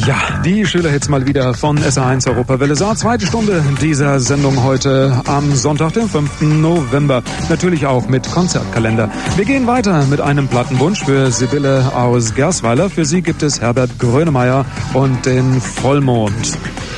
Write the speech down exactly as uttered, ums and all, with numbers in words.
Ja, die Schülerhits mal wieder von S R eins Europawelle Saar. Zweite Stunde dieser Sendung heute am Sonntag, dem fünften November. Natürlich auch mit Konzertkalender. Wir gehen weiter mit einem Plattenwunsch für Sibylle aus Gersweiler. Für sie gibt es Herbert Grönemeyer und den Vollmond.